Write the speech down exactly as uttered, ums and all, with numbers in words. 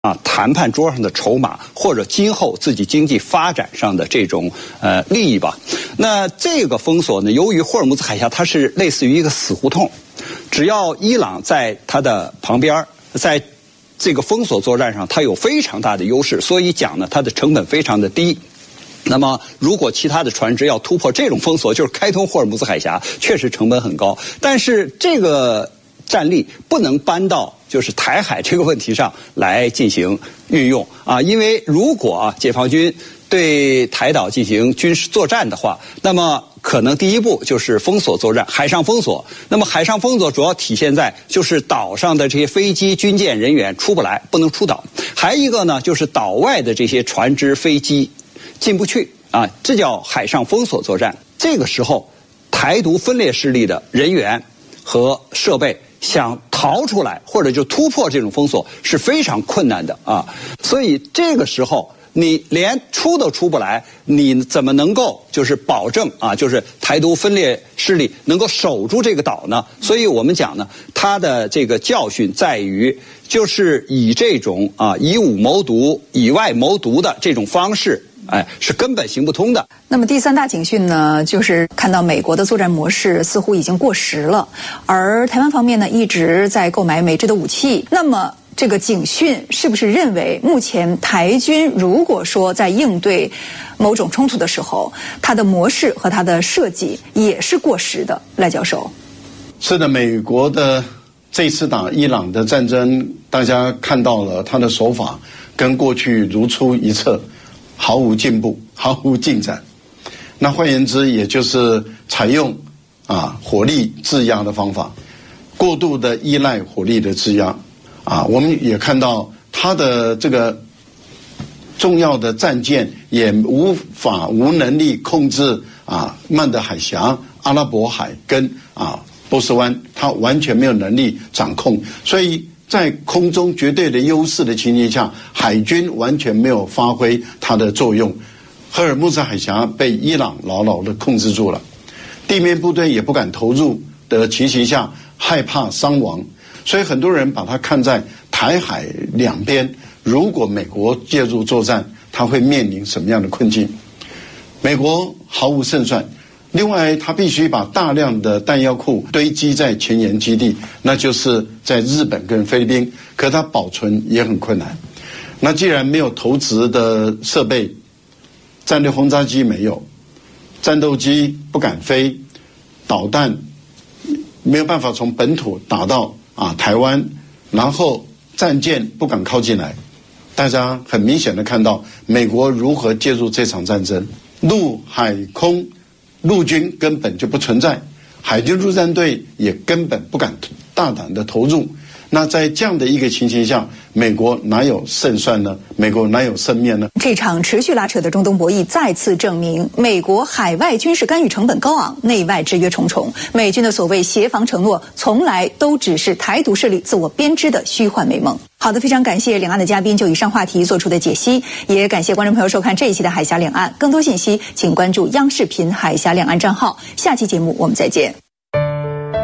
啊，谈判桌上的筹码，或者今后自己经济发展上的这种呃利益吧。那这个封锁呢，由于霍尔木兹海峡它是类似于一个死胡同，只要伊朗在它的旁边，在这个封锁作战上，它有非常大的优势，所以讲呢，它的成本非常的低。那么，如果其他的船只要突破这种封锁，就是开通霍尔木兹海峡，确实成本很高。但是这个战力不能搬到就是台海这个问题上来进行运用啊，因为如果啊解放军对台岛进行军事作战的话，那么可能第一步就是封锁作战，海上封锁。那么海上封锁主要体现在就是岛上的这些飞机、军舰人员出不来，不能出岛。还一个呢，就是岛外的这些船只、飞机进不去啊，这叫海上封锁作战。这个时候，台独分裂势力的人员和设备想逃出来或者就突破这种封锁是非常困难的啊，所以这个时候你连出都出不来，你怎么能够就是保证啊，就是台独分裂势力能够守住这个岛呢？所以我们讲呢，它的这个教训在于，就是以这种啊以武谋独、以外谋独的这种方式。哎，是根本行不通的。 那么第三大警讯呢，就是看到美国的作战模式似乎已经过时了，而台湾方面呢一直在购买美制的武器。那么这个警讯是不是认为，目前台军如果说在应对某种冲突的时候，它的模式和它的设计也是过时的？赖教授， 是的，美国的这次打伊朗的战争，大家看到了他的手法跟过去如出一辙。毫无进步，毫无进展。那换言之，也就是采用啊火力制压的方法，过度的依赖火力的制压。啊，我们也看到它的这个重要的战舰也无法无能力控制啊曼德海峡、阿拉伯海跟啊波斯湾，它完全没有能力掌控，所以。在空中绝对的优势的情形下，海军完全没有发挥它的作用，赫尔木兹海峡被伊朗牢牢的控制住了，地面部队也不敢投入的情形下，害怕伤亡，所以很多人把它看在台海两边，如果美国介入作战，它会面临什么样的困境？美国毫无胜算。另外，他必须把大量的弹药库堆积在前沿基地，那就是在日本跟菲律宾，可它保存也很困难。那既然没有投掷的设备，战略轰炸机没有，战斗机不敢飞，导弹没有办法从本土打到啊台湾，然后战舰不敢靠近来，大家很明显的看到美国如何介入这场战争，陆海空。陆军根本就不存在，海军陆战队也根本不敢大胆的投入。那在这样的一个情形下，美国哪有胜算呢？美国哪有胜面呢？ 这场持续拉扯的中东博弈再次证明，美国海外军事干预成本高昂，内外制约重重。美军的所谓协防承诺，从来都只是台独势力自我编织的虚幻美梦。好的，非常感谢两岸的嘉宾就以上话题做出的解析，也感谢观众朋友收看这一期的海峡两岸。更多信息，请关注央视频海峡两岸账号。下期节目我们再见。